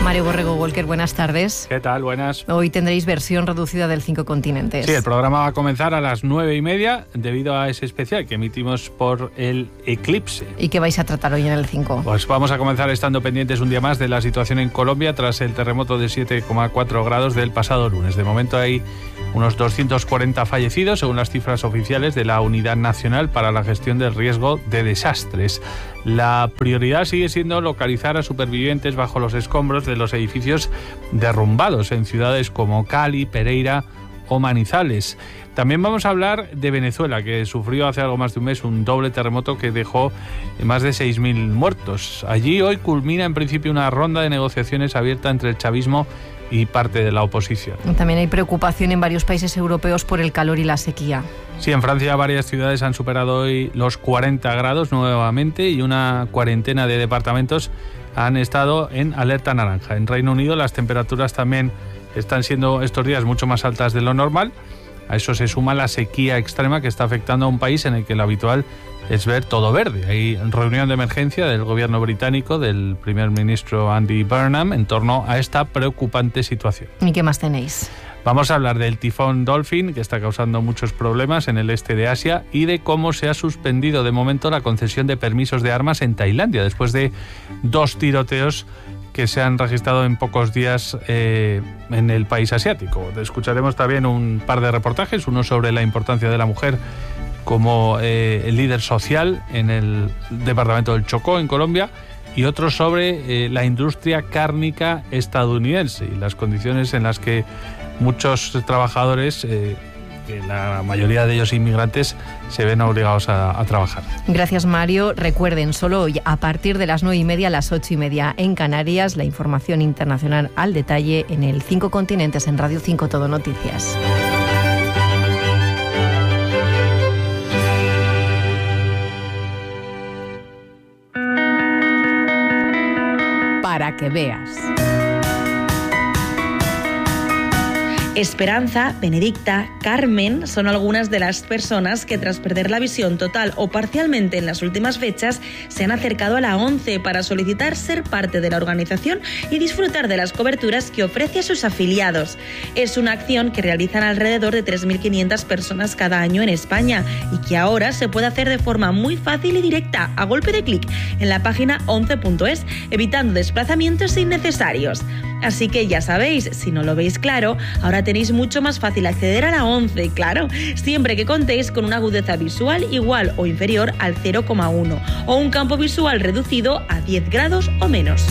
Mario Borrego Walker, buenas tardes. ¿Qué tal? Buenas. Hoy tendréis versión reducida del 5 Continentes. Sí, el programa va a comenzar a las 9:30 debido a ese especial que emitimos por el eclipse. ¿Y qué vais a tratar hoy en el 5? Pues vamos a comenzar estando pendientes un día más de la situación en Colombia tras el terremoto de 7,4 grados del pasado lunes. De momento hay unos 240 fallecidos, según las cifras oficiales de la Unidad Nacional para la Gestión del Riesgo de Desastres. La prioridad sigue siendo localizar a supervivientes bajo los escombros de los edificios derrumbados en ciudades como Cali, Pereira o Manizales. También vamos a hablar de Venezuela, que sufrió hace algo más de un mes un doble terremoto que dejó más de 6.000 muertos. Allí hoy culmina en principio una ronda de negociaciones abierta entre el chavismo y parte de la oposición. También hay preocupación en varios países europeos por el calor y la sequía. Sí, en Francia varias ciudades han superado hoy los 40 grados nuevamente y una cuarentena de departamentos han estado en alerta naranja. En Reino Unido las temperaturas también están siendo estos días mucho más altas de lo normal. A eso se suma la sequía extrema que está afectando a un país en el que lo habitual es ver todo verde. Hay reunión de emergencia del gobierno británico, del primer ministro Andy Burnham, en torno a esta preocupante situación. ¿Y qué más tenéis? Vamos a hablar del tifón Dolphin, que está causando muchos problemas en el este de Asia, y de cómo se ha suspendido de momento la concesión de permisos de armas en Tailandia, después de 2 tiroteos que se han registrado en pocos días en el país asiático. Escucharemos también un par de reportajes, uno sobre la importancia de la mujer como el líder social en el departamento del Chocó, en Colombia, y otro sobre la industria cárnica estadounidense y las condiciones en las que muchos trabajadores, la mayoría de ellos inmigrantes, se ven obligados a trabajar. Gracias, Mario. Recuerden, solo hoy, a partir de las 9:30 a las 8:30 en Canarias, la información internacional al detalle en el 5 Continentes en Radio 5 Todo Noticias. Para que veas. Esperanza, Benedicta, Carmen son algunas de las personas que tras perder la visión total o parcialmente en las últimas fechas se han acercado a la ONCE para solicitar ser parte de la organización y disfrutar de las coberturas que ofrece a sus afiliados. Es una acción que realizan alrededor de 3.500 personas cada año en España y que ahora se puede hacer de forma muy fácil y directa, a golpe de clic, en la página once.es, evitando desplazamientos innecesarios. Así que ya sabéis, si no lo veis claro, ahora tenéis mucho más fácil acceder a la ONCE, claro, siempre que contéis con una agudeza visual igual o inferior al 0,1 o un campo visual reducido a 10 grados o menos.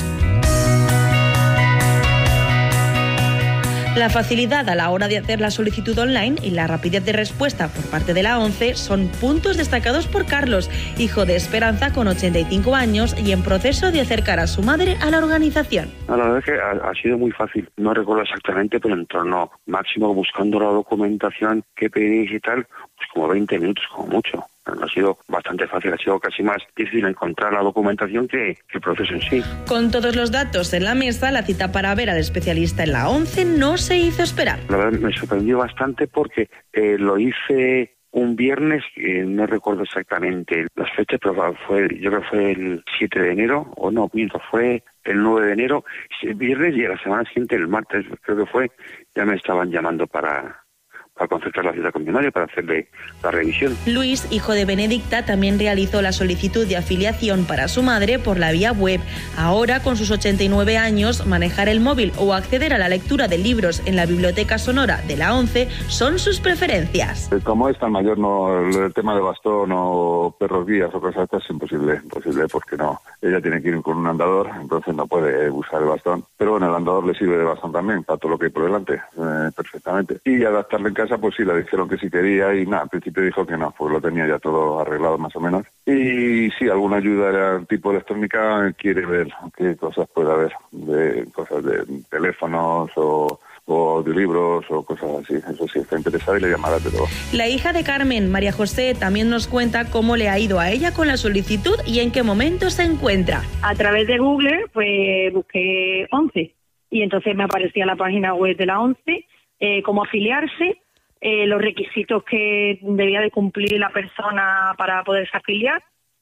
La facilidad a la hora de hacer la solicitud online y la rapidez de respuesta por parte de la ONCE son puntos destacados por Carlos, hijo de Esperanza con 85 años y en proceso de acercar a su madre a la organización. La verdad es que ha sido muy fácil, no recuerdo exactamente, pero en torno máximo buscando la documentación que pedís y tal, pues como 20 minutos como mucho. Ha sido bastante fácil, ha sido casi más difícil encontrar la documentación que el proceso en sí. Con todos los datos en la mesa, la cita para ver al especialista en la ONCE no se hizo esperar. La verdad me sorprendió bastante porque lo hice un viernes, no recuerdo exactamente las fechas, pero yo creo que fue el 7 de enero, o no, miento, fue el 9 de enero, el viernes, y a la semana siguiente, el martes, creo que fue, ya me estaban llamando para concertar la cita con mi madre, para hacerle la revisión. Luis, hijo de Benedicta, también realizó la solicitud de afiliación para su madre por la vía web. Ahora, con sus 89 años, manejar el móvil o acceder a la lectura de libros en la biblioteca sonora de la ONCE son sus preferencias. Como es tan mayor, no, el tema de bastón o perros guías o cosas estas es imposible porque no. Ella tiene que ir con un andador, entonces no puede usar el bastón. Pero bueno, el andador le sirve de bastón también, para todo lo que hay por delante, perfectamente. Y adaptarle en casa, pues sí, le dijeron que sí quería y nada, al principio dijo que no, pues lo tenía ya todo arreglado más o menos. Y sí, alguna ayuda era tipo electrónica, quiere ver qué cosas puede haber, de cosas de teléfonos o de libros o cosas así. Eso sí, está interesada y le llamará de todo. La hija de Carmen, María José, también nos cuenta cómo le ha ido a ella con la solicitud y en qué momento se encuentra. A través de Google, pues busqué ONCE y entonces me aparecía la página web de la ONCE, cómo afiliarse, los requisitos que debía de cumplir la persona para poderse afiliar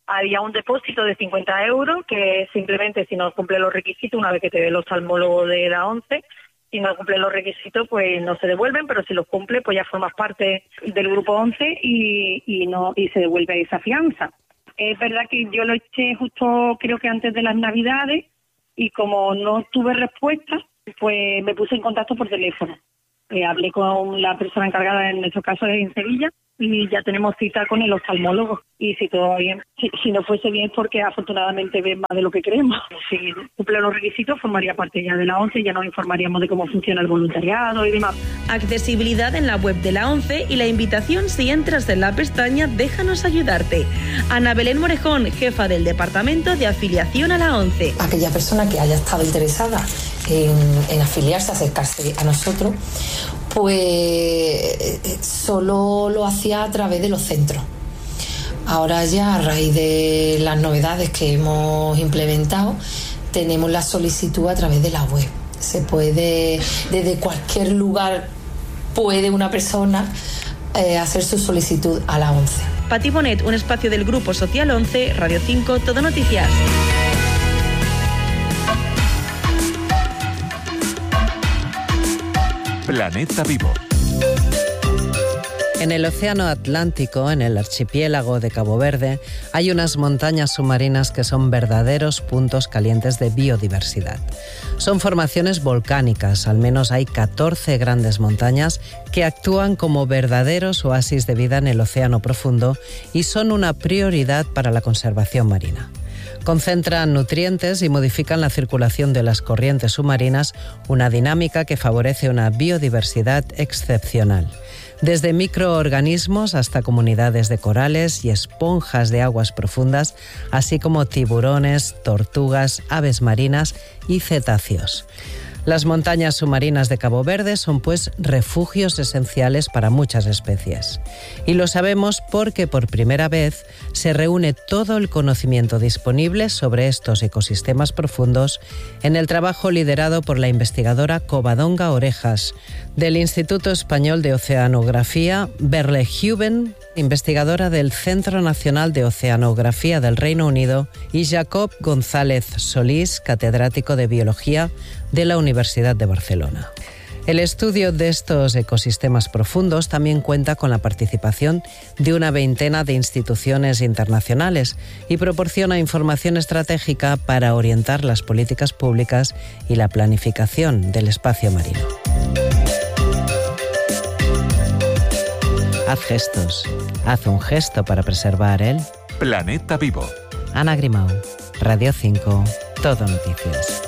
había un depósito de 50 euros que simplemente si no cumple los requisitos, una vez que te ve el oftalmólogo de la ONCE, si no cumple los requisitos pues no se devuelven, pero si los cumple pues ya formas parte del grupo 11 y se devuelve esa fianza. Es verdad que yo lo eché justo creo que antes de las Navidades y como no tuve respuesta, pues me puse en contacto por teléfono. Hablé con la persona encargada, en nuestro caso es en Sevilla, y ya tenemos cita con el oftalmólogo. Y si todo va bien, si no fuese bien, porque afortunadamente ven más de lo que creemos. Si cumple los requisitos, formaría parte ya de la ONCE y ya nos informaríamos de cómo funciona el voluntariado y demás. Accesibilidad en la web de la ONCE y la invitación si entras en la pestaña Déjanos ayudarte. Ana Belén Morejón, jefa del Departamento de Afiliación a la ONCE. Aquella persona que haya estado interesada en afiliarse, acercarse a nosotros, pues solo lo hacía a través de los centros. Ahora ya, a raíz de las novedades que hemos implementado, tenemos la solicitud a través de la web. Se puede, desde cualquier lugar, puede una persona hacer su solicitud a la ONCE. Pati Bonet, un espacio del Grupo Social 11, Radio 5, Todo Noticias. Planeta Vivo. En el Océano Atlántico, en el archipiélago de Cabo Verde, hay unas montañas submarinas que son verdaderos puntos calientes de biodiversidad. Son formaciones volcánicas, al menos hay 14 grandes montañas que actúan como verdaderos oasis de vida en el océano profundo y son una prioridad para la conservación marina. Concentran nutrientes y modifican la circulación de las corrientes submarinas, una dinámica que favorece una biodiversidad excepcional. Desde microorganismos hasta comunidades de corales y esponjas de aguas profundas, así como tiburones, tortugas, aves marinas y cetáceos. Las montañas submarinas de Cabo Verde son pues refugios esenciales para muchas especies. Y lo sabemos porque por primera vez se reúne todo el conocimiento disponible sobre estos ecosistemas profundos en el trabajo liderado por la investigadora Covadonga Orejas del Instituto Español de Oceanografía Berleuven, investigadora del Centro Nacional de Oceanografía del Reino Unido, y Jacob González Solís, catedrático de Biología de la Universidad de Barcelona. El estudio de estos ecosistemas profundos también cuenta con la participación de una veintena de instituciones internacionales y proporciona información estratégica para orientar las políticas públicas y la planificación del espacio marino. Haz gestos. Haz un gesto para preservar el Planeta Vivo. Ana Grimau, Radio 5, Todo Noticias.